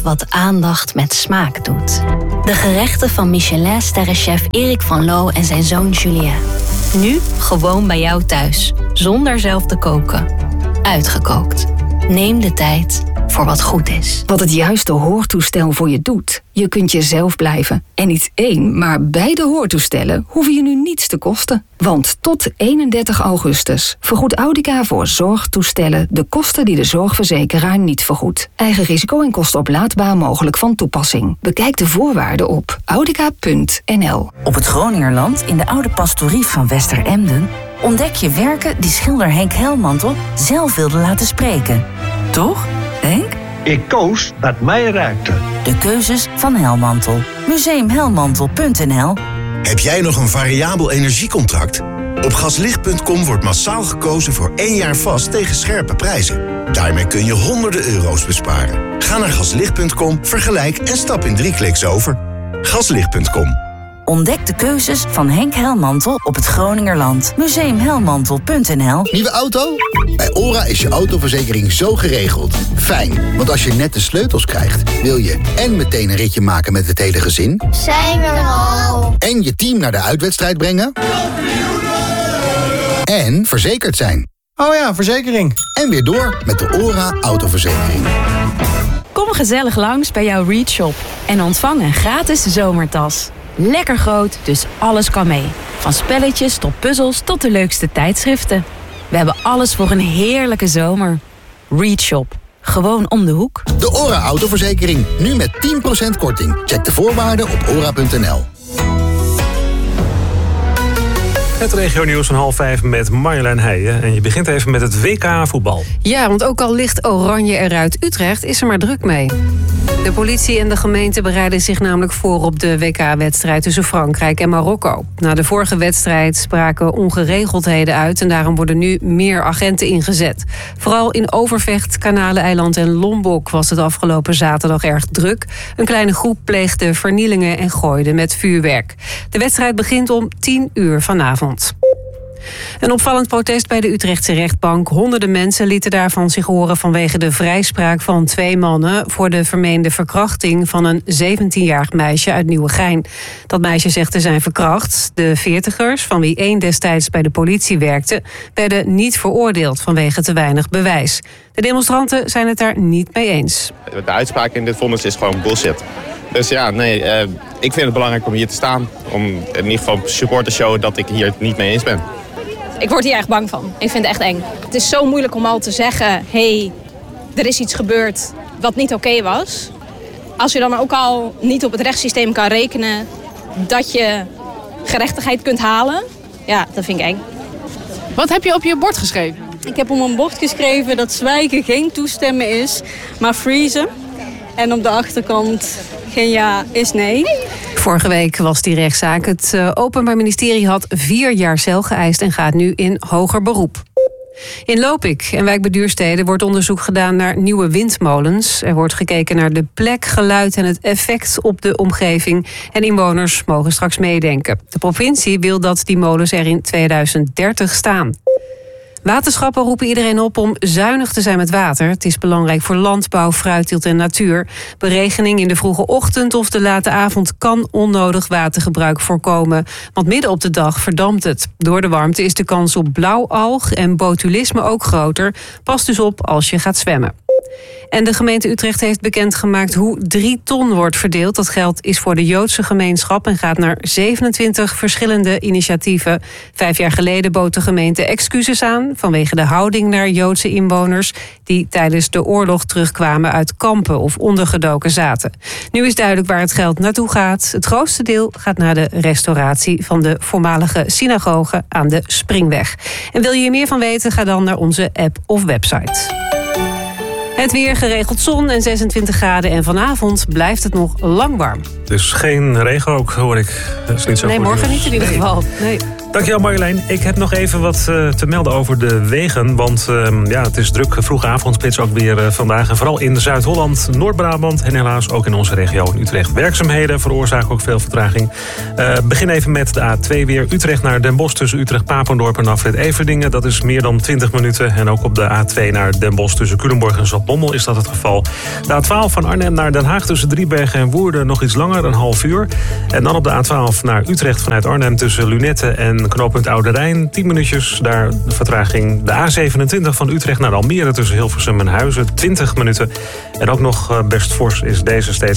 wat aandacht met smaak doet. De gerechten van Michelin-sterrenchef Erik van Loo en zijn zoon Julien. Nu gewoon bij jou thuis, zonder zelf te koken. Uitgekookt. Neem de tijd voor wat goed is. Wat het juiste hoortoestel voor je doet. Je kunt jezelf blijven. En niet één, maar beide hoortoestellen hoeven je nu niets te kosten. Want tot 31 augustus vergoedt Audica voor zorgtoestellen de kosten die de zorgverzekeraar niet vergoedt. Eigen risico en kostenoplaadbaar mogelijk van toepassing. Bekijk de voorwaarden op audica.nl. Op het Groningerland, in de oude pastorie van Westeremden, ontdek je werken die schilder Henk Helmantel zelf wilde laten spreken. Toch, Henk? Ik koos wat mij raakte. De keuzes van Helmantel. Museumhelmantel.nl. Heb jij nog een variabel energiecontract? Op gaslicht.com wordt massaal gekozen voor 1 jaar vast tegen scherpe prijzen. Daarmee kun je honderden euro's besparen. Ga naar gaslicht.com, vergelijk en stap in 3 kliks over. Gaslicht.com. Ontdek de keuzes van Henk Helmantel op het Groningerland. Museumhelmantel.nl. Nieuwe auto? Bij OHRA is je autoverzekering zo geregeld. Fijn, want als je net de sleutels krijgt, wil je en meteen een ritje maken met het hele gezin. Zijn we er al? En je team naar de uitwedstrijd brengen. En verzekerd zijn. Oh ja, verzekering. En weer door met de OHRA autoverzekering. Kom gezellig langs bij jouw Readshop en ontvang een gratis zomertas. Lekker groot, dus alles kan mee. Van spelletjes tot puzzels tot de leukste tijdschriften. We hebben alles voor een heerlijke zomer. Readshop. Gewoon om de hoek. De OHRA autoverzekering. Nu met 10% korting. Check de voorwaarden op ora.nl. Het regionieuws van 4:30 met Marjolein Heijen. En je begint even met het WK voetbal. Ja, want ook al ligt Oranje eruit Utrecht, is er maar druk mee. De politie en de gemeente bereiden zich namelijk voor op de WK-wedstrijd tussen Frankrijk en Marokko. Na de vorige wedstrijd spraken ongeregeldheden uit en daarom worden nu meer agenten ingezet. Vooral in Overvecht, Kanaleneiland en Lombok was het afgelopen zaterdag erg druk. Een kleine groep pleegde vernielingen en gooide met vuurwerk. De wedstrijd begint om 10:00 vanavond. Een opvallend protest bij de Utrechtse rechtbank. Honderden mensen lieten daarvan zich horen vanwege de vrijspraak van 2 mannen voor de vermeende verkrachting van een 17-jarig meisje uit Nieuwegein. Dat meisje zegt te zijn verkracht. De 40ers, van wie 1 destijds bij de politie werkte, werden niet veroordeeld vanwege te weinig bewijs. De demonstranten zijn het daar niet mee eens. De uitspraak in dit vonnis is gewoon bullshit. Dus ja, nee, ik vind het belangrijk om hier te staan. Om in ieder geval support te showen dat ik hier het niet mee eens ben. Ik word hier erg bang van. Ik vind het echt eng. Het is zo moeilijk om al te zeggen, hey, er is iets gebeurd wat niet oké was. Als je dan ook al niet op het rechtssysteem kan rekenen dat je gerechtigheid kunt halen, ja, dat vind ik eng. Wat heb je op je bord geschreven? Ik heb op mijn bord geschreven dat zwijgen geen toestemmen is, maar freezen. En op de achterkant geen ja is nee. Vorige week was die rechtszaak. Het Openbaar Ministerie had 4 jaar cel geëist en gaat nu in hoger beroep. In Lopik en wijk bij Duurstede wordt onderzoek gedaan naar nieuwe windmolens. Er wordt gekeken naar de plek, geluid en het effect op de omgeving. En inwoners mogen straks meedenken. De provincie wil dat die molens er in 2030 staan. Waterschappen roepen iedereen op om zuinig te zijn met water. Het is belangrijk voor landbouw, fruitteelt en natuur. Beregening in de vroege ochtend of de late avond kan onnodig watergebruik voorkomen. Want midden op de dag verdampt het. Door de warmte is de kans op blauwalg en botulisme ook groter. Pas dus op als je gaat zwemmen. En de gemeente Utrecht heeft bekendgemaakt hoe 3 ton wordt verdeeld. Dat geld is voor de Joodse gemeenschap en gaat naar 27 verschillende initiatieven. 5 jaar geleden bood de gemeente excuses aan vanwege de houding naar Joodse inwoners die tijdens de oorlog terugkwamen uit kampen of ondergedoken zaten. Nu is duidelijk waar het geld naartoe gaat. Het grootste deel gaat naar de restauratie van de voormalige synagoge aan de Springweg. En wil je hier meer van weten, ga dan naar onze app of website. Het weer, geregeld zon en 26 graden. En vanavond blijft het nog lang warm. Dus geen regen ook, hoor ik. Dat is niet zo nee, goed morgen nieuws. niet in ieder geval. Nee. Dankjewel Marjolein. Ik heb nog even wat te melden over de wegen. Want het is druk vroege avondspits ook weer vandaag. En vooral in Zuid-Holland, Noord-Brabant en helaas ook in onze regio in Utrecht. Werkzaamheden veroorzaken ook veel vertraging. Begin even met de A2 weer. Utrecht naar Den Bosch tussen Utrecht-Papendorp en Afrit Everdingen. Dat is meer dan 20 minuten. En ook op de A2 naar Den Bosch tussen Culemborg en Zaltbommel is dat het geval. De A12 van Arnhem naar Den Haag tussen Driebergen en Woerden nog iets langer, een half uur. En dan op de A12 naar Utrecht vanuit Arnhem tussen Lunette en knooppunt Oude Rijn. 10 minuutjes daar de vertraging. De A27 van Utrecht naar Almere tussen Hilversum en Huizen. 20 minuten. En ook nog best fors is deze steeds